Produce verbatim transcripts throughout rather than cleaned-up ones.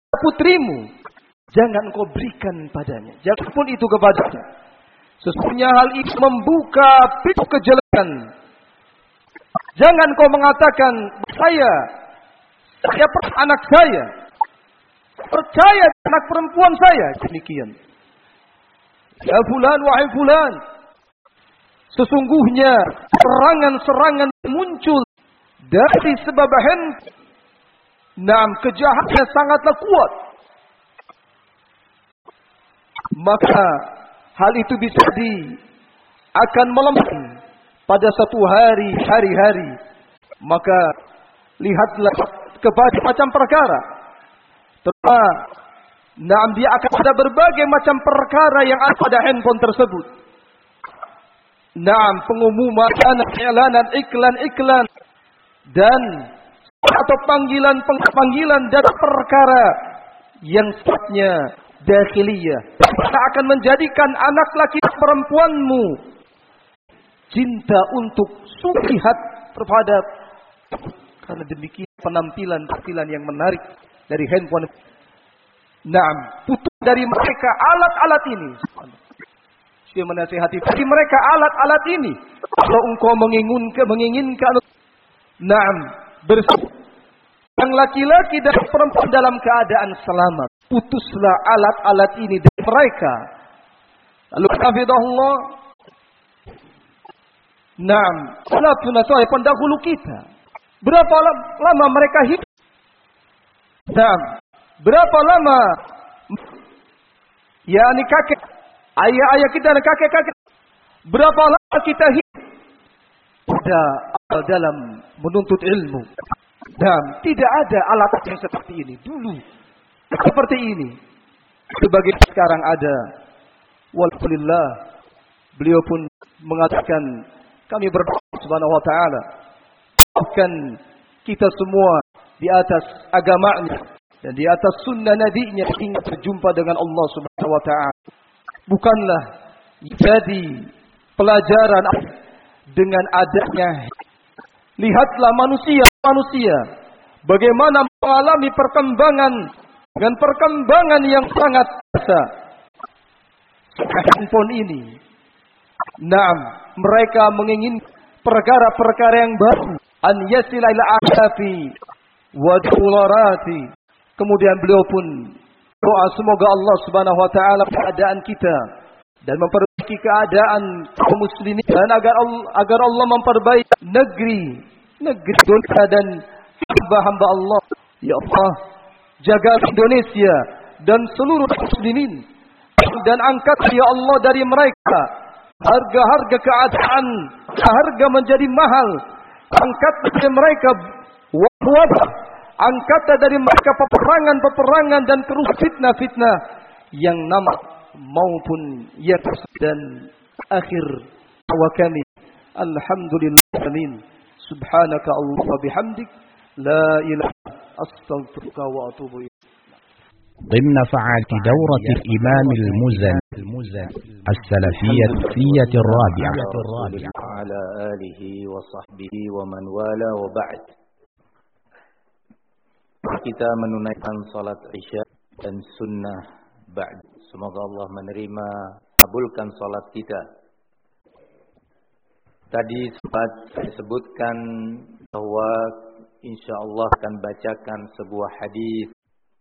putrimu, jangan kau berikan padanya. Jangan pun itu kepadanya. Sesungguhnya hal itu membuka pintu kejelekan. Jangan kau mengatakan, saya, saya anak saya, percaya anak perempuan saya. Demikian. Ya fulan, wahai fulan. Sesungguhnya serangan-serangan muncul dari sebab handphone. Naam, kejahatannya sangatlah kuat. Maka hal itu bisa di akan melemah pada satu hari, hari-hari. Maka lihatlah kepada macam perkara. Terutama, naam, dia akan ada berbagai macam perkara yang ada pada handphone tersebut. Naam, pengumuman, iklan, iklan-iklan, dan atau panggilan-panggilan dan perkara yang sifatnya dakhiliyah. Kita akan menjadikan anak laki perempuanmu cinta untuk sulihat kepada, karena demikian penampilan-penampilan yang menarik dari handphone. Naam, putus dari mereka alat-alat ini. Saya menasihati dari mereka alat-alat ini. Kalau engkau menginginkan, menginginkan, naam, bersama yang laki-laki dan perempuan dalam keadaan selamat, putuslah alat-alat ini dari mereka. Lalu hafizahullah, naam, salafun salih pendahulu kita, berapa lama mereka hidup? Naam, berapa lama? Ya, ini kakek, ayah-ayah kita dan kakek-kakek, berapa lama kita hidup? Pada dalam menuntut ilmu. Dan tidak ada alat yang seperti ini dulu. Seperti ini. Sebagai sekarang ada. Walhamdulillah. Beliau pun mengatakan, kami berdoa subhanahu wa ta'ala, bahkan kita semua di atas agamanya dan di atas sunnah nabinya hingga berjumpa dengan Allah subhanahu wa ta'ala. Bukanlah jadi pelajaran dengan adanya. Lihatlah manusia, manusia bagaimana mengalami perkembangan dengan perkembangan yang sangat besar. Handphone ini, naam, mereka menginginkan perkara-perkara yang baru. An yasila ila ahafi wa dularati. Kemudian beliau pun doa semoga Allah subhanahu wa ta'ala keadaan kita dan memperbaiki keadaan kaum muslimin, dan agar Allah, agar Allah memperbaiki negeri negeri Indonesia dan hamba-hamba Allah. Ya Allah, jaga Indonesia dan seluruh muslimin, dan angkat ya Allah dari mereka harga-harga keadaan, harga menjadi mahal. Angkat dari mereka wabah, angkat dari mereka peperangan-peperangan dan terus fitnah-fitnah yang nama maupun ya, dan akhir wa kami alhamdulillah amin. Subhanaka Allah wa bihamdik la ilaha astaghfiruka wa atubu ilaik. ضمن فعاليات دورة الإمام المزن السلفية السية الرابعة على آله وصحبه ومن والاه وبعد. Kita menunaikan salat Isya dan sunnah ba'd. Semoga Allah menerima, kabulkan salat kita. Tadi sempat disebutkan bahwa insyaallah akan bacakan sebuah hadis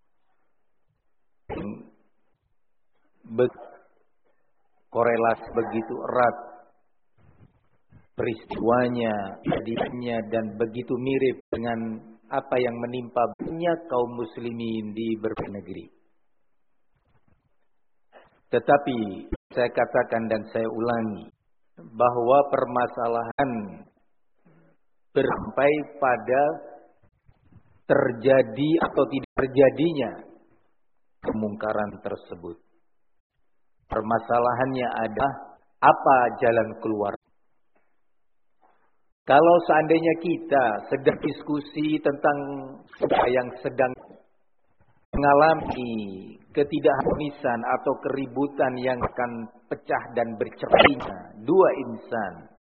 korelasi begitu erat peristiwanya, hadisnya, dan begitu mirip dengan apa yang menimpa banyak kaum muslimin di berbagai negeri. Tetapi saya katakan dan saya ulangi bahwa permasalahan sampai pada terjadi atau tidak terjadinya kemungkaran tersebut. Permasalahannya adalah apa jalan keluar. Kalau seandainya kita sedang diskusi tentang yang sedang mengalami ketidakharmonisan atau keributan yang akan pecah dan bercerainya dua insan,